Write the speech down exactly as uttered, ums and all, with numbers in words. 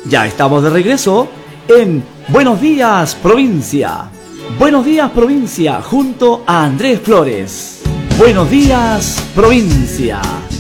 Ya estamos de regreso en Buenos Días Provincia. Buenos Días Provincia junto a Andrés Flores. Buenos Días Provincia.